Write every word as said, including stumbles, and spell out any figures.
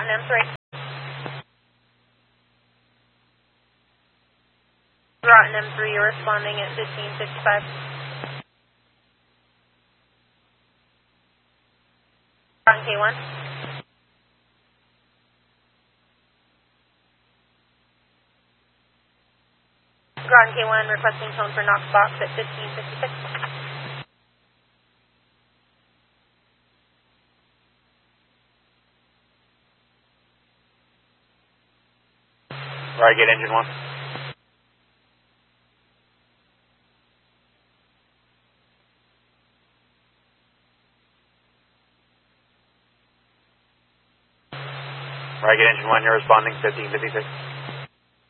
Groton M three. Groton M three, you're responding at fifteen fifty-five. Groton K one. Groton K one requesting tone for Knox Box at fifteen fifty-six. Right, get engine one. Right, get engine one, you're responding fifteen fifty-six.